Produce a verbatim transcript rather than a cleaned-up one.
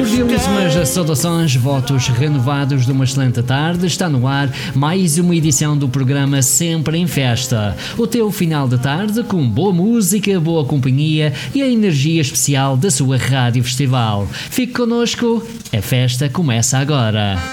Cordialíssimas saudações, votos renovados de uma excelente tarde. Está no ar mais uma edição do programa Sempre em Festa. O teu final de tarde com boa música, boa companhia e a energia especial da sua Rádio Festival. Fique connosco, a festa começa agora.